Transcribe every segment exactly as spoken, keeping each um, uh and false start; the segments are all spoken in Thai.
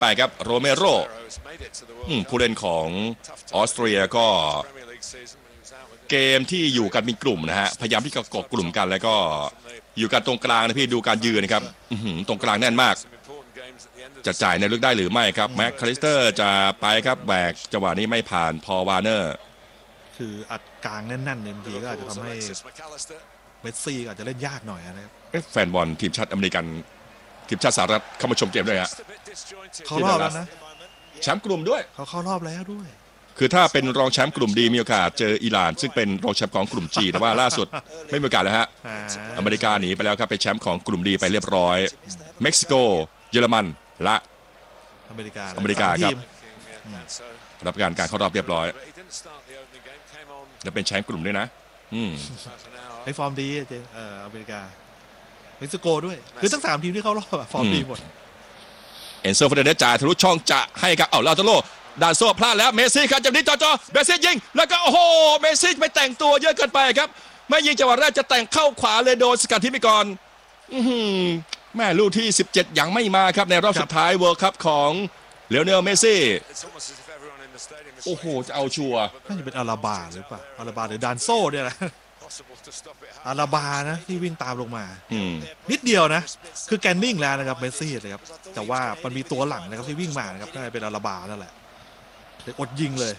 ไปครับโรเมโรผู้เล่นของออสเตรียก็เกมที่อยู่กันเป็นกลุ่มนะฮะพยายามที่จะเกาะกลุ่มกันแล้วก็อยู่กันตรงกลางนะพี่ดูการยืนนะครับตรงกลางแน่นมากจะจ่ายในลึกได้หรือไม่ครับแม็กคาลิสเตอร์จะไปครับแบกจังหวะนี้ไม่ผ่านพอวาร์เนอร์คืออัดกลางแน่นๆเนี่ยบางทีก็อาจจะทำให้เมสซี่อาจจะเล่นยากหน่อยนะครับแฟนบอลทีมชาติอเมริกันทีมชาติสหรัฐเข้ามาชมเกมด้วยฮะเขารอบแล้วนะแชมป์กลุ่มด้วยเขาเข้ารอบแล้วด้วยคือถ้าเป็นรองแชมป์กลุ่มดีมีโอกาสเจออิหร่านซึ่งเป็นรองแชมป์ของกลุ่มจีแต่ว่าล่าสุดไม่มีโอกาสแล้วฮะอเมริกาหนีไปแล้วครับเป็นแชมป์ของกลุ่มดีไปเรียบร้อยเม็กซิโกเยอรมันและอเมริกาอเมริกาครับรับการการเข้ารอบเรียบร้อยและเป็นแชมป์กลุ่มด้วยนะอืมไอ้ฟอร์มดีเจเอ่ออเมริกาเม็กซิโกด้วยคือทั้งสามทีมที่เข้ารอบฟอร์มดีหมดเอนโซฟเดเนสจ่ายทะลุช่องจะให้กับเอ้าลาโตโลดานโซพลาดแล้วเมซี่ครับจากนี้จ่อจ่อเมซี่ยิงแล้วก็โอ้โหเมซี่ไปแต่งตัวเยอะเกินไปครับไม่ยิงจังหวะแรกจะแต่งเข้าขวาเลยโดนสกัดทิ้งไปก่อนแม่ลูกที่สิบเจ็ดยังไม่มาครับในรอบสุดท้ายเวิลด์คัพของเลโอเนลเมซี่โอ้โหจะเอาชัวร์น่าจะเป็นอาราบาหรือเปล่าอาราบาหรือดานโซ่เนี่ยนะอาราบานะที่วิ่งตามลงมานิดเดียวนะคือแกนนิ่งแล้วนะครับเมสซี่เลยครับแต่ว่ามันมีตัวหลังนะครับที่วิ่งมานะครับน่าจะเป็นอาราบานั่นแหละเลยอดยิงเลย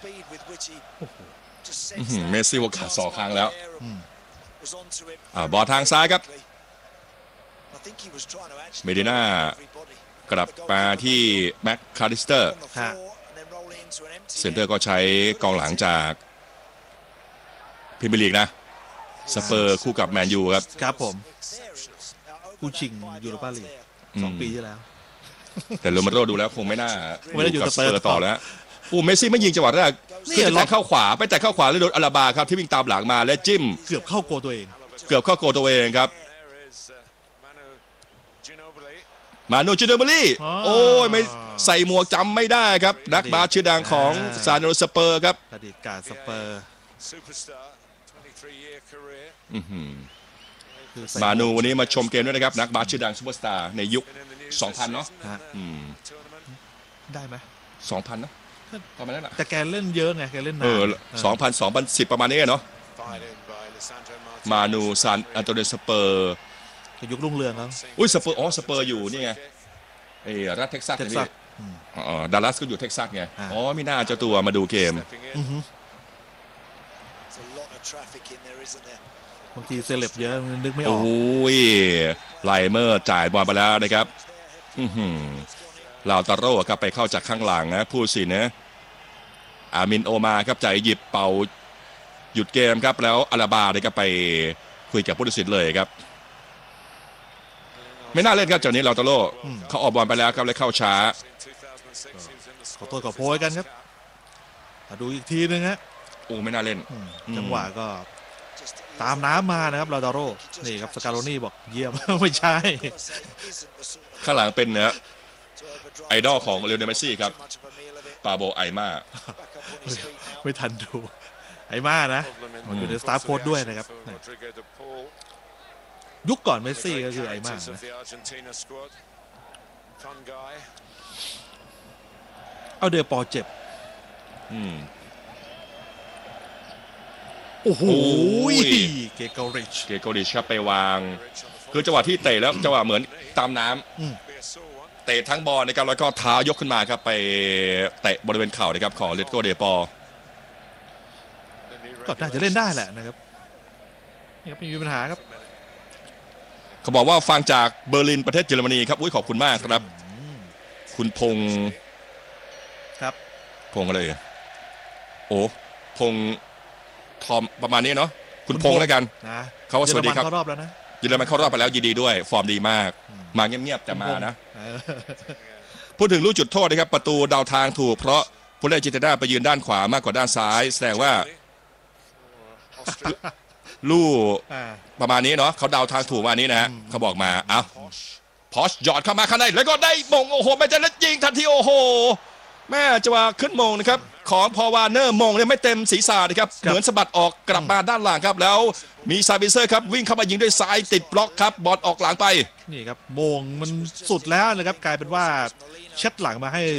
เมสซี่วขาดสองครั้งแล้วบอลทางซ้ายครับเมดิน่ากลับมาที่แม็กคาริสเตอร์เซนเตอร์ก็ใช้กองหลังจากพรีเมียร์ลีกนะสเปอร์คู่กับแมนยูครับครับผมคู่ชิงยูโรปาลีกสองปีที่แล้วแต่โรเมโรดูแล้วคงไม่น่าไม่ได้อยู่กับสเปอร์ต่อแล้วโอ้เมสซี่ไม่ยิงจังหวะแรกคือแต่เข้าขวาไปแต่เข้าขวาแล้วโดนอาราบาครับที่วิ่งตามหลังมาและจิ้มเกือบเข้าโกตัวเองเกือบเข้าโกตัวเองครับมาโนจิโนบุรีโอ้ยไม่ใส่หมวกจำไม่ได้ครับนักบาสชื่อดังของซานโดสเปอร์ครับอดีตการสเปอร์มานูวันนี้มาชมเกมด้วยนะครับนักบาสชื่อดังซูเปอร์สตาร์ในยุค สองพัน เนาะได้ไหมสองพัน นะประมาณนั้นแหละแต่แกเล่นเยอะไงแกเล่นนานเออสองพัน สองพันสิบประมาณนี้เนาะมานูซานอันโตเนสเปอร์ยุครุ่งเรืองครับอุ้ยสเปอร์อ๋อสเปอร์อยู่นี่ไงไอ้รัฐเท็กซัสนี่อ๋อดัลลัสก็อยู่เท็กซัสไงอ๋อไม่น่าเจ้าตัวมาดูเกมบางทีเซเลบเยอะนึกไม่ออกโอ้ยไลเมอร์จ่ายบอลไปแล้วนะครับลาวตาโร่ครับไปเข้าจากข้างหลังนะผู้สินนะอามินโอมาครับจ่ายหยิบเป่าหยุดเกมครับแล้วอาราบาเลยก็ไปคุยกับผู้ตัดสินเลยครับไม่น่าเล่นครับจากนี้ลาวตาโร่เขาออกบอลไปแล้วครับเลยเข้าช้าขอโทษขอโพยกันครับดูอีกทีนึงฮะโอ้ไม่น่าเล่นจังหวะก็ตามน้ำมานะครับลาวตาโร่นี่ครับสกาโรนี่บอกเยี่ยมไม่ใช่ข้างหลังเป็นเนื้อไอดอลของเลโอเนลเมสซี่ครับปาโบไอมาไม่ทันดูไอมานะมันอยู่ในสตาร์โค้ดด้วยนะครับยุคก่อนเมสซี่ก็คือไอมานะเอาเดอปอเจ็บโอ้โหเกโกริชเกโกริชครับไปวางคือจังหวะที่เตะแล้วจังหวะเหมือนตามน้ำเตะทั้งบอลนะครับแล้วก็เท้ายกขึ้นมาครับไปเตะบริเวณเข่านะครับของเลตโกเดปอก็น่าจะเล่นได้แหละนะครับนี่ครับไม่มีปัญหาครับเขาบอกว่าฟังจากเบอร์ลินประเทศเยอรมนีครับอุ้ยขอบคุณมากครับคุณพงษ์ครับพงษ์อะไรโอ้พงษ์ทอมประมาณนี้เนาะคุณพงษ์แล้วกันเขาว่าสวัสดีครับเข้ารอบแล้วนะเยอรมันเข้ารอบไปแล้วยินดีด้วยฟอร์มดีมากมาเงียบๆแต่มานะพูดถึงลูกจุดโทษนะครับประตูดาวทางถูกเพราะผู้เล่นจิตด้าไปยืนด้านขวามากกว่าด้านซ้ายแสดงว่าลูกประมาณนี้เนาะเขาดาวทางถูกมานี้นะฮะเขาบอกมาเอ้าพอชหยอดเข้ามาข้างในแล้วก็ได้มงโอ้โหไม่จะเล่นยิงทันทีโอ้โหแม่จะว่าขึ้นมงนะครับของพอวาเนอร์มงเนี่ยไม่เต็มศีรษะนะครับเหมือนสะบัดออกกลับมาด้านหลังครับแล้วมีซาบิเซอร์ครับวิ่งเข้ามายิงด้วยซ้ายติดบล็อกครับบอลออกหลังไปนี่ครับมงมันสุดแล้วนะครับกลายเป็นว่าเช็ดหลังมาให้